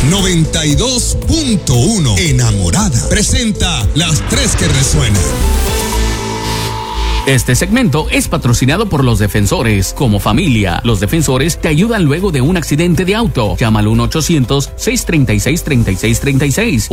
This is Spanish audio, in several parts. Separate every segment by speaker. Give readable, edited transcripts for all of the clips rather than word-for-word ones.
Speaker 1: 92.1 Enamorada presenta las tres que resuenan.
Speaker 2: Este segmento es patrocinado por Los Defensores. Como familia, Los Defensores te ayudan luego de un accidente de auto. Llama al 1-800-636-3636.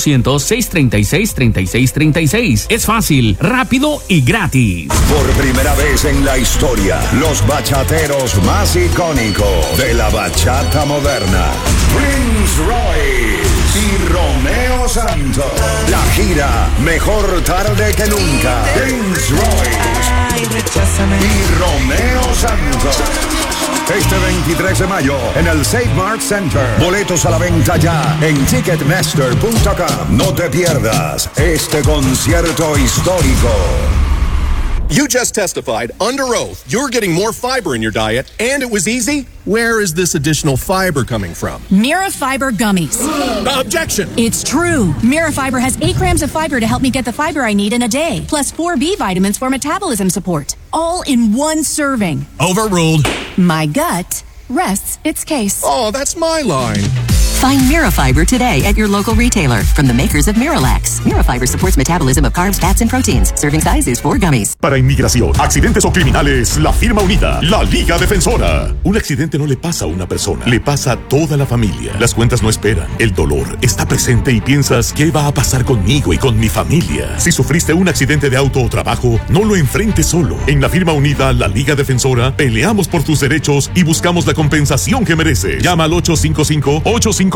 Speaker 2: 1-800-636-3636. Es fácil, rápido y gratis.
Speaker 3: Por primera vez en la historia, los bachateros más icónicos de la bachata moderna, Prince Royce y Romeo Santos. La gira Mejor Tarde que Nunca. Prince Royce y Romeo Santos. Este 23 de mayo en el Save Mart Center. Boletos a la venta ya en Ticketmaster.com. No te pierdas este concierto histórico.
Speaker 4: You just testified under oath you're getting more fiber in your diet, and it was easy. Where is this additional fiber coming from?
Speaker 5: Mirafiber gummies.
Speaker 4: Objection!
Speaker 5: It's true. Mirafiber has 8 grams of fiber to help me get the fiber I need in a day, plus 4 B vitamins for metabolism support, all in one serving.
Speaker 4: Overruled.
Speaker 5: My gut rests its case.
Speaker 4: Oh, that's my line.
Speaker 6: Find Mirafiber today at your local retailer from the makers of Miralax. Mirafiber supports metabolism of carbs, fats, and proteins. Serving size is 4 gummies.
Speaker 7: Para inmigración, accidentes o criminales, la firma unida, la Liga Defensora. Un accidente no le pasa a una persona, le pasa a toda la familia. Las cuentas no esperan, el dolor está presente y piensas, ¿qué va a pasar conmigo y con mi familia? Si sufriste un accidente de auto o trabajo, no lo enfrentes solo. En la firma unida, la Liga Defensora, peleamos por tus derechos y buscamos la compensación que mereces. Llama al 855-855-4155.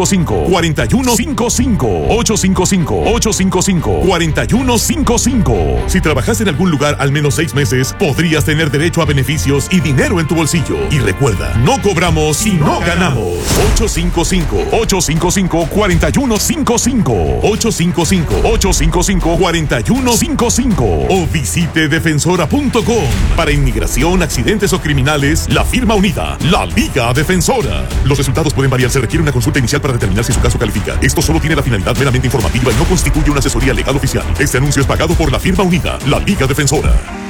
Speaker 7: 855-855-4155. Si trabajas en algún lugar al menos 6 meses, podrías tener derecho a beneficios y dinero en tu bolsillo. Y recuerda, no cobramos si no ganamos. 855-855-4155. 855-855-4155. O visite defensora.com. Para inmigración, accidentes o criminales, la firma unida, la Liga Defensora. Los resultados pueden variar, se requiere una consulta inicial para determinar si su caso califica. Esto solo tiene la finalidad meramente informativa y no constituye una asesoría legal oficial. Este anuncio es pagado por la firma unida, la Liga Defensora.